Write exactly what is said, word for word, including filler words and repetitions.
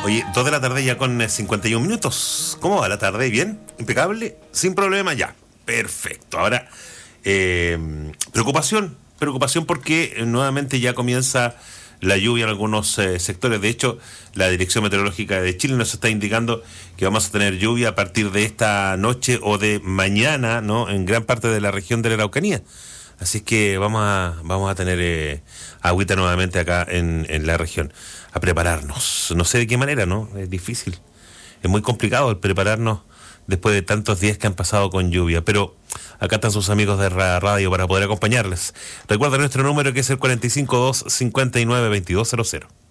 Oye, dos de la tarde ya con eh, cincuenta y un minutos. ¿Cómo va la tarde? ¿Bien? ¿Impecable? ¿Sin problema? Ya. Perfecto. Ahora, eh, preocupación. Preocupación porque eh, nuevamente ya comienza la lluvia en algunos eh, sectores. De hecho, la Dirección Meteorológica de Chile nos está indicando que vamos a tener lluvia a partir de esta noche o de mañana, ¿no? En gran parte de la región de la Araucanía. Así que vamos a, vamos a tener eh, agüita nuevamente acá en, en la región. A prepararnos. No sé de qué manera, ¿no? Es difícil. Es muy complicado el prepararnos después de tantos días que han pasado con lluvia. Pero acá están sus amigos de la radio para poder acompañarles. Recuerda nuestro número, que es el cuatro cinco dos, cinco nueve, dos dos cero cero.